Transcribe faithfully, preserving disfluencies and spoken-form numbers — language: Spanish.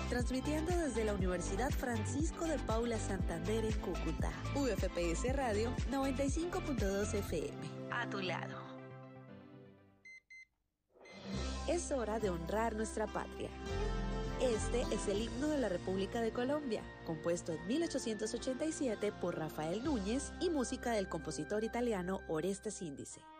transmitiendo desde la Universidad Francisco de Paula Santander en Cúcuta. U F P S Radio noventa y cinco punto dos F M. A tu lado. Es hora de honrar nuestra patria. Este es el himno de la República de Colombia, compuesto en mil ochocientos ochenta y siete por Rafael Núñez y música del compositor italiano Orestes Índice.